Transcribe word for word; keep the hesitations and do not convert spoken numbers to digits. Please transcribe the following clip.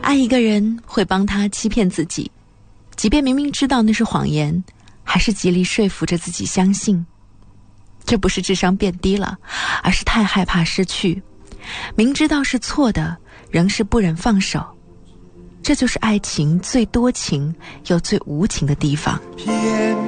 爱一个人会帮他欺骗自己，即便明明知道那是谎言，还是极力说服着自己相信。这不是智商变低了，而是太害怕失去，明知道是错的，仍是不忍放手。这就是爱情最多情又最无情的地方。